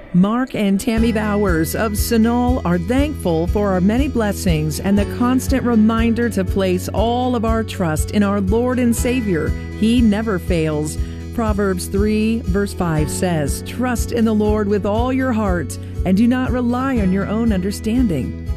Mark and Tammy Bowers of Sunol are thankful for our many blessings and the constant reminder to place all of our trust in our Lord and Savior. He never fails. Proverbs 3 verse 5 says, "Trust in the Lord with all your heart and do not rely on your own understanding."